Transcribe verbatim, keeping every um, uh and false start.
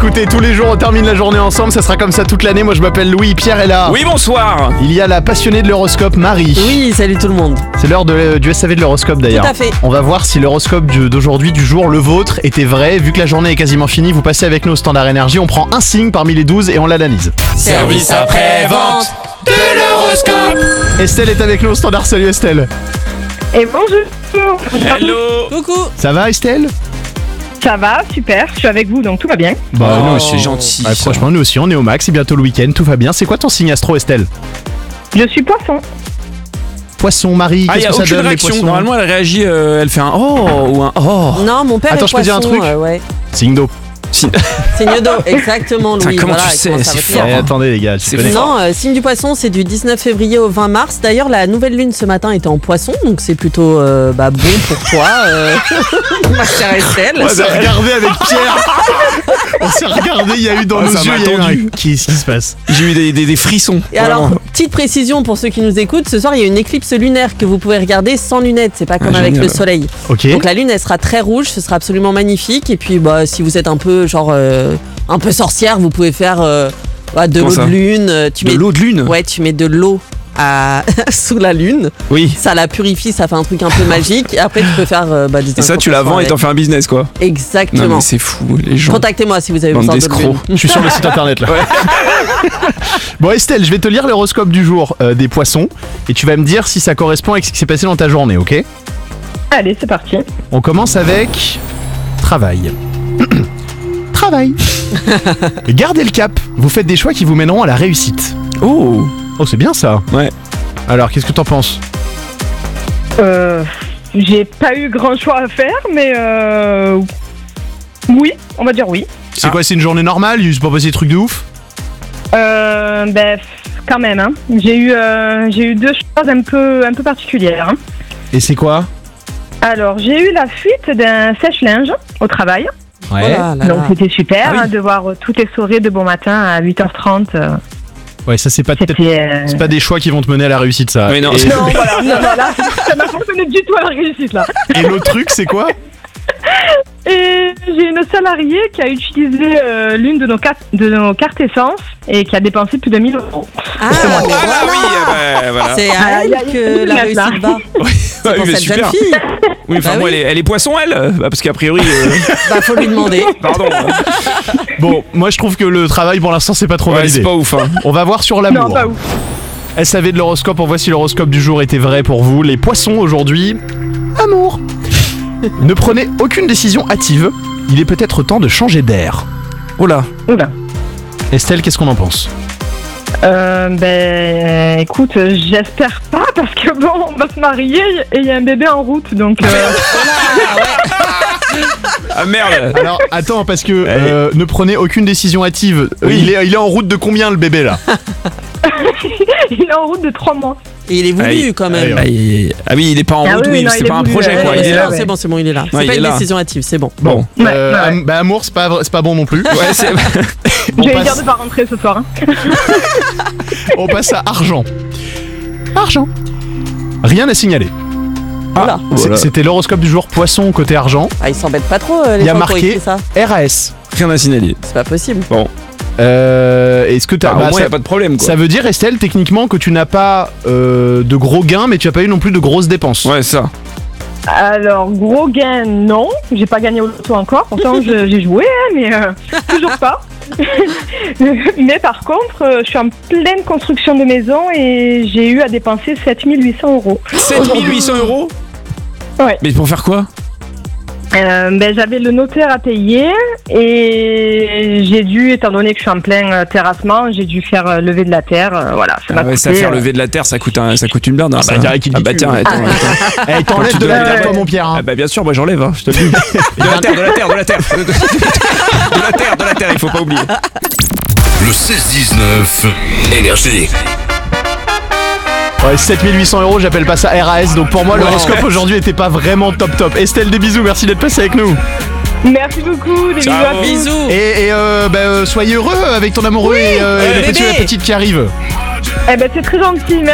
Écoutez, tous les jours on termine la journée ensemble, ça sera comme ça toute l'année. Moi je m'appelle Louis, Pierre est là. Oui, bonsoir. Il y a la passionnée de l'horoscope, Marie. Oui, salut tout le monde. C'est l'heure de, du S A V de l'horoscope d'ailleurs. Tout à fait. On va voir si l'horoscope du- d'aujourd'hui, du jour, le vôtre, était vrai. Vu que la journée est quasiment finie, vous passez avec nous au Standard Énergie. On prend un signe parmi les douze et on l'analyse. Service après-vente de l'horoscope. Estelle est avec nous au Standard. Salut Estelle. Et bonjour. Hello. Coucou. Ça va Estelle? Ça va, super, je suis avec vous donc tout va bien. Bah Oh, nous c'est gentil. Ouais, ça. franchement nous aussi on est au max, c'est bientôt le week-end, tout va bien. C'est quoi ton signe astro Estelle? Je suis poisson. Poisson, Marie, Ah, il qu'est-ce y a que ça aucune donne les réaction. poissons? Normalement, elle réagit, euh, elle fait un oh ou un oh. Non, mon père Attends, est je peux dire un poisson, truc euh, ouais. Signe d'eau. Si- Signe d'eau, exactement, Putain, Louis. comment voilà, tu sais, comment ça c'est va te fort. dire. Eh, attendez les gars, je C'est connais. fort. Non, euh, signe du poisson, c'est du dix-neuf février au vingt mars. D'ailleurs, la nouvelle lune ce matin était en poisson, donc c'est plutôt euh, bah, bon pour toi, euh, ma chère Estelle. On s'est regardé avec Pierre. On s'est regardé, il y a eu dans Ah, nos ça yeux, m'a il y a eu tendu. un... Qu'est-ce qui se passe? J'ai eu des, des, des frissons. Et alors, Vraiment. petite précision pour ceux qui nous écoutent, ce soir il y a une éclipse lunaire que vous pouvez regarder sans lunettes, c'est pas comme Ah, avec génial. le soleil. Ok. Donc la lune elle sera très rouge, ce sera absolument magnifique. Et puis bah si vous êtes un peu genre euh, un peu sorcière, vous pouvez faire euh, bah, de Comment l'eau ça de lune. euh, Tu De mets l'eau de lune. ouais, tu mets de l'eau à sous la lune, Oui. ça la purifie, ça fait un truc un peu magique. Et après tu peux faire euh, bah, des Et ça, tu la vends et incantations t'en avec. fais un business, quoi. Non, Exactement. mais c'est fou, les gens. Contactez-moi si vous avez Bande besoin de d'escrocs. lune. Je suis sur le site internet là. Bon Estelle, je vais te lire l'horoscope du jour euh, des poissons et tu vas me dire si ça correspond avec ce qui s'est passé dans ta journée, ok? Allez, c'est parti. On commence avec travail. Travail. Gardez le cap. Vous faites des choix qui vous mèneront à la réussite. Oh. Oh, c'est bien ça. Ouais. Alors, qu'est-ce que t'en penses? Euh, j'ai pas eu grand choix à faire, mais euh, oui, on va dire oui. C'est Ah. quoi, c'est une journée normale? Il s'est pas passé des trucs de ouf? Euh, ben, quand même, hein. J'ai eu, euh, j'ai eu deux choses un peu, un peu particulières. hein. Et c'est quoi? Alors, j'ai eu la fuite d'un sèche-linge au travail, Oh là là donc là. c'était super, Ah oui. hein, de voir euh, tout essoré de bon matin à huit heures trente. euh, Ouais, ça c'est pas peut-être- c'était. euh, c'est pas des choix qui vont te mener à la réussite, ça. Oui, non. Et, Non, voilà, non, non, là, ça m'a fonctionné du tout à la réussite là. et l'autre truc, c'est quoi? Et j'ai une salariée qui a utilisé euh, l'une de nos, cartes, de nos cartes essence et qui a dépensé plus de mille euros. Ah, C'est moi. mais Ah voilà. oui, eh ben, voilà. C'est Ah, à il y a- elle il y a que une la meuf, là. réussite va. Ouais, C'est pour mais cette super. jeune fille. Oui, enfin, Bah moi, oui. elle, est, elle est poisson, elle bah, parce qu'a priori. euh, Bah faut lui demander. Pardon. Bon, moi je trouve que le travail pour l'instant c'est pas trop Ouais, validé. c'est pas ouf, hein. On va voir sur Non, l'amour. pas ouf. S A V de l'horoscope, on voit si l'horoscope du jour était vrai pour vous. Les poissons aujourd'hui, amour. Ne prenez aucune décision hâtive. Il est peut-être temps de changer d'air. Oh là. Oula. Estelle, qu'est-ce qu'on en pense? Euh, ben, écoute, j'espère pas parce que bon, on va se marier et il y a un bébé en route, donc. euh, Ah merde. Alors attends, parce que euh, ne prenez aucune décision hâtive. Euh, Oui. il, est, il est en route de combien le bébé là? il est en route de trois mois. Et il est voulu Aïe. quand Aïe, même. aïe. Aïe, aïe, aïe. Ah oui, il est pas en Ah route, oui, oui, non, c'est il est pas un voulu, projet, ouais, quoi. ouais, Il est ouais, là. ouais. C'est bon, c'est bon, il est là. C'est Ouais, pas il est une là. décision hâtive, c'est bon. Bon, Ouais, euh, ouais. am- bah amour, c'est pas, vrai- c'est pas bon non plus. Ouais, c'est. On J'allais passe, dire de pas rentrer ce soir. hein. on passe à argent. Argent. Rien à signaler. Voilà. C'est- Voilà. C'était l'horoscope du jour poisson côté argent. Ah, il s'embête pas trop euh, les Il y a gens qui ont marqué écrit ça. R A S. Rien à signaler. C'est pas possible. Euh, Est-ce que t'as. Bah, bah, au moins, ça, y a pas de problème, quoi. ça veut dire, Estelle, techniquement, que tu n'as pas euh, de gros gains, mais tu as pas eu non plus de grosses dépenses. Ouais, ça. Alors, gros gain, non. J'ai pas gagné au loto encore. Pourtant, je- j'ai joué, hein, mais euh, toujours pas. Mais par contre, euh, je suis en pleine construction de maison et j'ai eu à dépenser sept mille huit cents euros. sept mille huit cents euros. Ouais. Mais pour faire quoi? Euh, ben, j'avais le notaire à payer et j'ai dû, étant donné que je suis en plein euh, terrassement, j'ai dû faire euh, lever de la terre. euh, voilà, ça m'a Ah ouais, ça coûté, faire euh, lever de la terre, ça coûte, un, ça coûte une blinde. hein, Ah bah, ça. direct qu'il Ah dit bah tu. tiens, attends, attends. Eh, t'enlèves de la Ouais, terre, ouais. toi, mon Pierre. hein. Ah bah bien sûr, moi j'enlève, hein, je te le dis. De la terre, de la terre, de la terre. De, de- de la terre, de la terre, il faut pas oublier. Le seize dix-neuf, Énergie. Ouais, sept mille huit cents euros, j'appelle pas ça R A S. Donc pour moi, Ouais. l'horoscope aujourd'hui était pas vraiment top top. Estelle, des bisous, merci d'être passée avec nous. Merci beaucoup, des bisous à Ciao. tous. Bisous. Et, et euh, bah, euh, soyez heureux avec ton amoureux et, euh, Ouais, et le petit ou bébé. la petite qui arrive. Eh ben, c'est très gentil, merci.